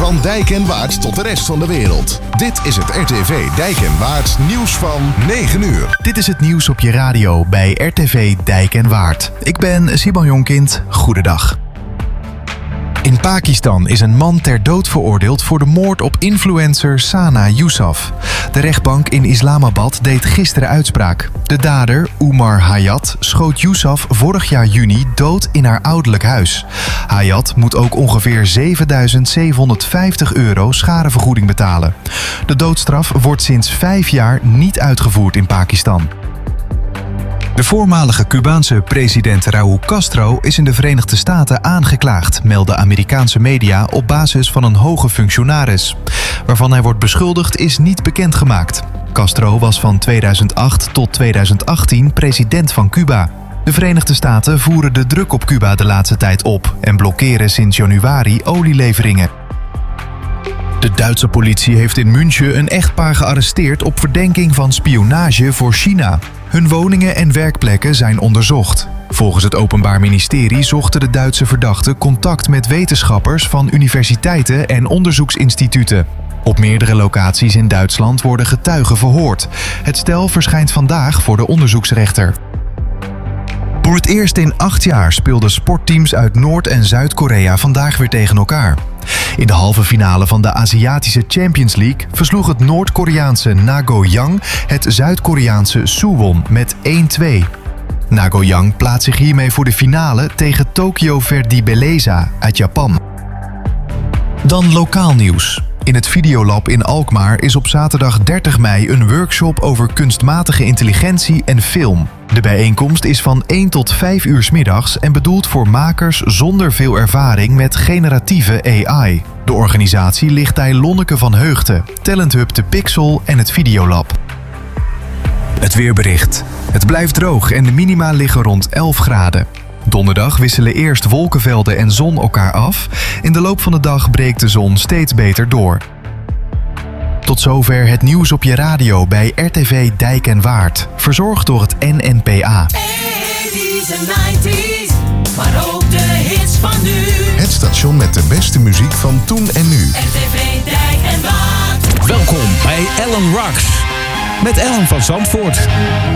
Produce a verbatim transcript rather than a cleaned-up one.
Van Dijk en Waard tot de rest van de wereld. Dit is het R T V Dijk en Waard nieuws van negen uur. Dit is het nieuws op je radio bij R T V Dijk en Waard. Ik ben Simon Jonkind. Goedendag. In Pakistan is een man ter dood veroordeeld voor de moord op influencer Sana Yousaf. De rechtbank in Islamabad deed gisteren uitspraak. De dader, Umar Hayat, schoot Yousaf vorig jaar juni dood in haar ouderlijk huis. Hayat moet ook ongeveer zevenduizend zevenhonderdvijftig euro schadevergoeding betalen. De doodstraf wordt sinds vijf jaar niet uitgevoerd in Pakistan. De voormalige Cubaanse president Raúl Castro is in de Verenigde Staten aangeklaagd, melden Amerikaanse media op basis van een hoge functionaris. Waarvan hij wordt beschuldigd is niet bekendgemaakt. Castro was van tweeduizend acht tot tweeduizend achttien president van Cuba. De Verenigde Staten voeren de druk op Cuba de laatste tijd op en blokkeren sinds januari olieleveringen. De Duitse politie heeft in München een echtpaar gearresteerd op verdenking van spionage voor China. Hun woningen en werkplekken zijn onderzocht. Volgens het Openbaar Ministerie zochten de Duitse verdachten contact met wetenschappers van universiteiten en onderzoeksinstituten. Op meerdere locaties in Duitsland worden getuigen verhoord. Het stel verschijnt vandaag voor de onderzoeksrechter. Voor het eerst in acht jaar speelden sportteams uit Noord- en Zuid-Korea vandaag weer tegen elkaar. In de halve finale van de Aziatische Champions League versloeg het Noord-Koreaanse Nagoyang het Zuid-Koreaanse Suwon met één twee. Nagoyang plaatst zich hiermee voor de finale tegen Tokyo Verdy Beleza uit Japan. Dan lokaal nieuws. In het Videolab in Alkmaar is op zaterdag dertig mei een workshop over kunstmatige intelligentie en film. De bijeenkomst is van één tot vijf uur 's middags en bedoeld voor makers zonder veel ervaring met generatieve A I. De organisatie ligt bij Lonneke van Heugten, Talenthub de Pixel en het Videolab. Het weerbericht. Het blijft droog en de minima liggen rond elf graden. Donderdag wisselen eerst wolkenvelden en zon elkaar af. In de loop van de dag breekt de zon steeds beter door. Tot zover het nieuws op je radio bij R T V Dijk en Waard. Verzorgd door het N N P A. eighties en nineties, maar ook de hits van nu. Het station met de beste muziek van toen en nu. R T V Dijk en Waard. Welkom bij Ellen Rocks. Met Ellen van Zandvoort.